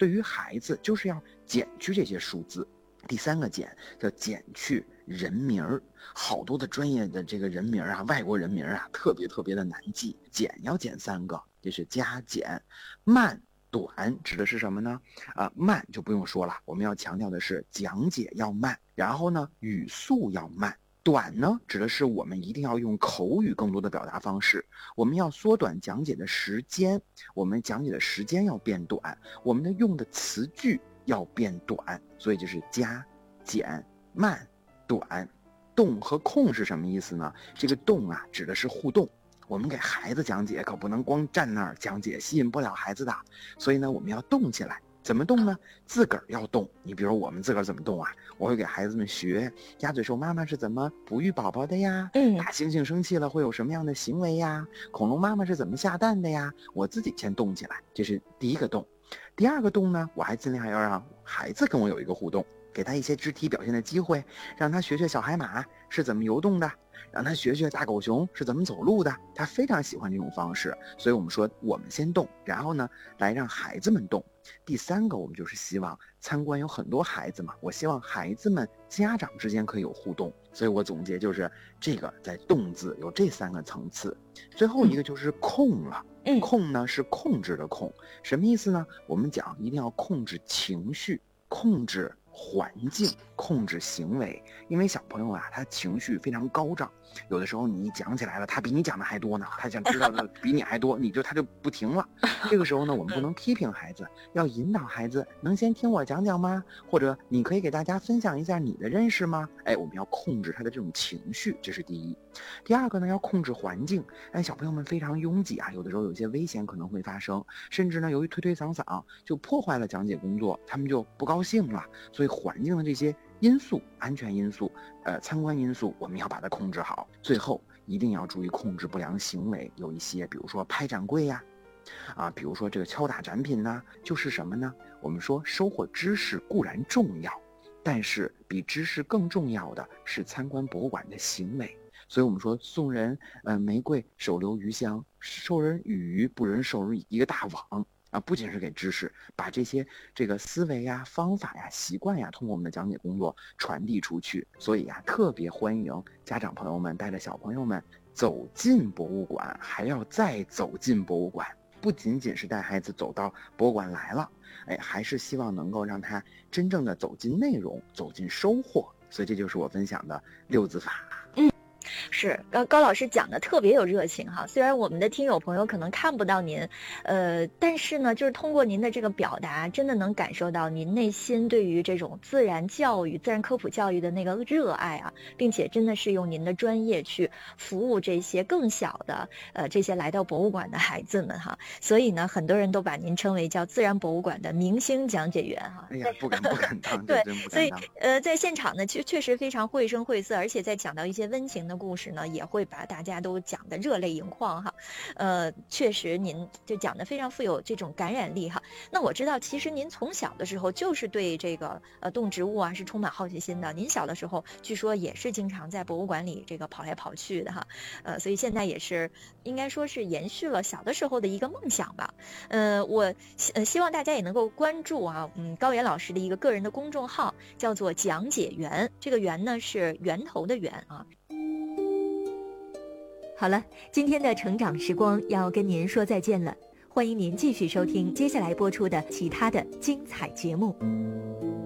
对于孩子就是要减去这些数字。第3个减叫减去人名儿，好多的专业的这个人名啊，外国人名啊，特别的难记。减要减3个，这是加减。慢短指的是什么呢？慢就不用说了，我们要强调的是讲解要慢，然后呢语速要慢。短呢指的是我们一定要用口语更多的表达方式，我们要缩短讲解的时间，我们讲解的时间要变短，我们的用的词句要变短，所以就是加减慢短。动和控是什么意思呢？这个动啊指的是互动，我们给孩子讲解可不能光站那儿讲解，吸引不了孩子的，所以呢我们要动起来。怎么动呢？自个儿要动。你比如我们自个儿怎么动啊？我会给孩子们学鸭嘴兽妈妈是怎么哺育宝宝的呀，大猩猩生气了会有什么样的行为呀，恐龙妈妈是怎么下蛋的呀，我自己先动起来，这是第一个动。第2个动呢，我还尽量要让孩子跟我有一个互动，给他一些肢体表现的机会，让他学学小海马是怎么游动的，让他学学大狗熊是怎么走路的，他非常喜欢这种方式。所以我们说我们先动，然后呢来让孩子们动。第3个我们就是希望参观有很多孩子嘛，我希望孩子们家长之间可以有互动，所以我总结就是这个在动字有这3个层次。最后一个就是控了。控呢是控制的控，什么意思呢？我们讲一定要控制情绪，控制环境，控制行为。因为小朋友啊他情绪非常高涨，有的时候你讲起来了他比你讲的还多呢，他想知道的比你还多，他就不停了。这个时候呢我们不能批评孩子，要引导孩子，能先听我讲讲吗？或者你可以给大家分享一下你的认识吗？我们要控制他的这种情绪，这是第一。第2个呢要控制环境。小朋友们非常拥挤啊，有的时候有些危险可能会发生，甚至呢由于推搡搡就破坏了讲解工作，他们就不高兴了。所以环境的这些因素，安全因素参观因素我们要把它控制好。最后一定要注意控制不良行为，有一些比如说拍展柜呀比如说这个敲打展品呢，就是什么呢？我们说收获知识固然重要，但是比知识更重要的是参观博物馆的行为。所以我们说送人玫瑰手留余香，授人以鱼不如授人一个大网不仅是给知识，把这个思维呀、方法呀、习惯呀，通过我们的讲解工作传递出去。所以特别欢迎家长朋友们带着小朋友们走进博物馆，还要再走进博物馆。不仅仅是带孩子走到博物馆来了，还是希望能够让他真正的走进内容，走进收获。所以这就是我分享的6字法。 是高老师讲的特别有热情哈，虽然我们的听友朋友可能看不到您，但是呢，就是通过您的这个表达，真的能感受到您内心对于这种自然教育、自然科普教育的那个热爱啊，并且真的是用您的专业去服务这些更小的这些来到博物馆的孩子们哈。所以呢，很多人都把您称为叫自然博物馆的明星讲解员哈。 不敢当， 对， 真不敢当。 所以在现场呢，确实非常绘声绘色，而且在讲到一些温情的故事呢，也会把大家都讲得热泪盈眶哈。确实您就讲得非常富有这种感染力哈。那我知道其实您从小的时候就是对这个动植物啊是充满好奇心的，您小的时候据说也是经常在博物馆里这个跑来跑去的哈。所以现在也是应该说是延续了小的时候的一个梦想吧。我希望大家也能够关注高原老师的一个个人的公众号，叫做讲解员，这个源呢是源头的源啊。好了，今天的成长时光要跟您说再见了，欢迎您继续收听接下来播出的其他的精彩节目。